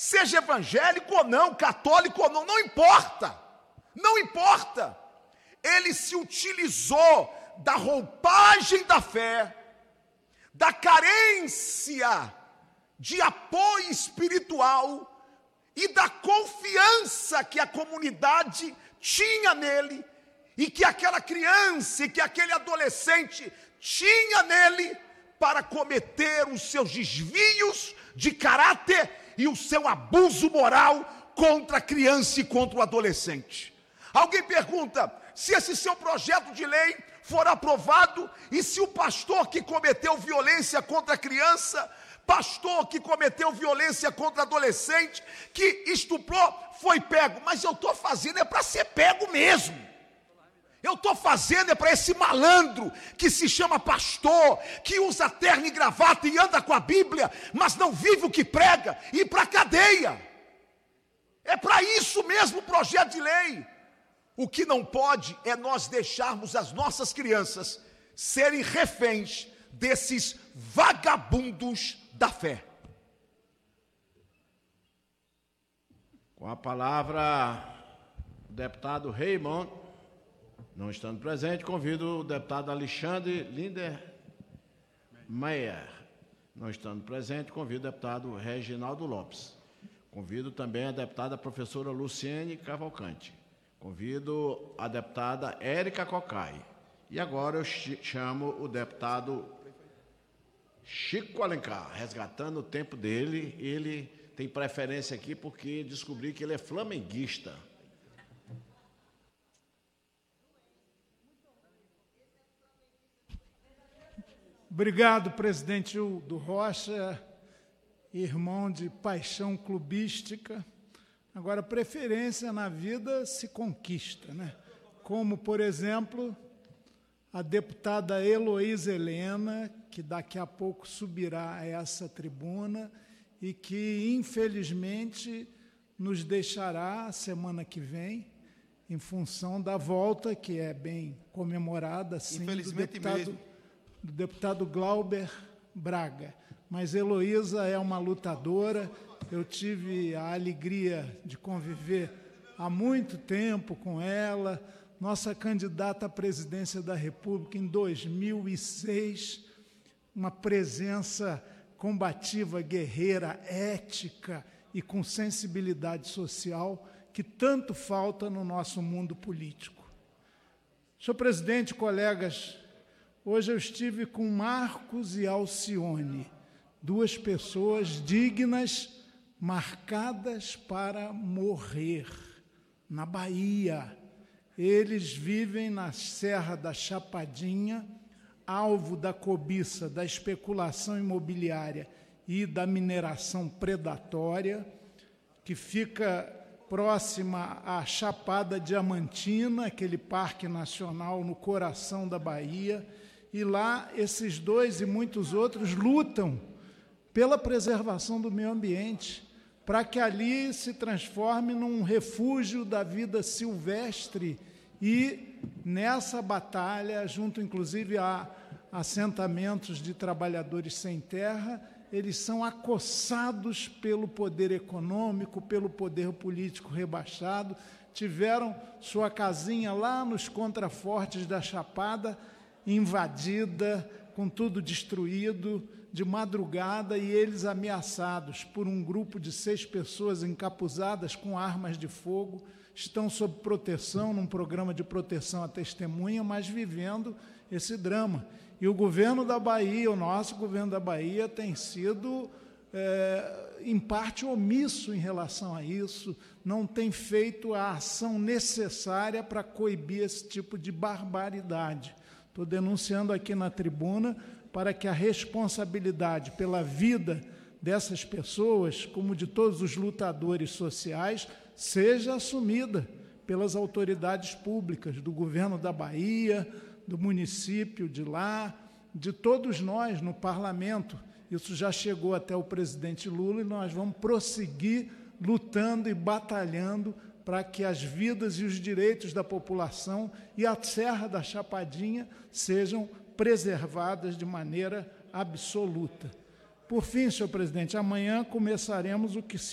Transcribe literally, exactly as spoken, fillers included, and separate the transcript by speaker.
Speaker 1: seja evangélico ou não, católico ou não, não importa, não importa. Ele se utilizou da roupagem da fé, da carência de apoio espiritual e da confiança que a comunidade tinha nele, e que aquela criança e que aquele adolescente tinha nele, para cometer os seus desvios de caráter e o seu abuso moral contra a criança e contra o adolescente. Alguém pergunta, se esse seu projeto de lei for aprovado, e se o pastor que cometeu violência contra a criança, pastor que cometeu violência contra adolescente, que estuprou, foi pego, mas eu estou fazendo é para ser pego mesmo. Eu estou fazendo é para esse malandro que se chama pastor, que usa terno e gravata e anda com a Bíblia, mas não vive o que prega, ir para a cadeia. É para isso mesmo o projeto de lei. O que não pode é nós deixarmos as nossas crianças serem reféns desses vagabundos da fé.
Speaker 2: Com a palavra, o deputado Raymond, não estando presente, convido o deputado Alexandre Lindermeyer. Não estando presente, convido o deputado Reginaldo Lopes. Convido também a deputada professora Luciene Cavalcante. Convido a deputada Érica Cocai. E agora eu chamo o deputado Chico Alencar, resgatando o tempo dele. Ele tem preferência aqui porque descobri que ele é flamenguista.
Speaker 3: Obrigado, presidente do Rocha, irmão de paixão clubística. Agora, preferência na vida se conquista, né? Como, por exemplo, a deputada Heloísa Helena, que daqui a pouco subirá a essa tribuna e que, infelizmente, nos deixará semana que vem, em função da volta, que é bem comemorada, sim, do deputado, mesmo. do deputado Glauber Braga. Mas Heloísa é uma lutadora. Eu tive a alegria de conviver há muito tempo com ela, nossa candidata à presidência da República em dois mil e seis, uma presença combativa, guerreira, ética e com sensibilidade social que tanto falta no nosso mundo político. Senhor presidente, colegas, hoje eu estive com Marcos e Alcione, duas pessoas dignas, marcadas para morrer, na Bahia. Eles vivem na Serra da Chapadinha, alvo da cobiça, da especulação imobiliária e da mineração predatória, que fica próxima à Chapada Diamantina, aquele parque nacional no coração da Bahia, e lá esses dois e muitos outros lutam pela preservação do meio ambiente, para que ali se transforme num refúgio da vida silvestre e, nessa batalha, junto inclusive a assentamentos de trabalhadores sem terra, eles são acossados pelo poder econômico, pelo poder político rebaixado, tiveram sua casinha lá nos contrafortes da Chapada, invadida, com tudo destruído, de madrugada, e eles ameaçados por um grupo de seis pessoas encapuzadas com armas de fogo, estão sob proteção, num programa de proteção à testemunha, mas vivendo esse drama. E o governo da Bahia, o nosso governo da Bahia, tem sido, é, em parte, omisso em relação a isso, não tem feito a ação necessária para coibir esse tipo de barbaridade. Estou denunciando aqui na tribuna para que a responsabilidade pela vida dessas pessoas, como de todos os lutadores sociais, seja assumida pelas autoridades públicas, do governo da Bahia, do município de lá, de todos nós no parlamento. Isso já chegou até o presidente Lula e nós vamos prosseguir lutando e batalhando para que as vidas e os direitos da população e a Serra da Chapadinha sejam preservadas de maneira absoluta. Por fim, senhor presidente, amanhã começaremos o que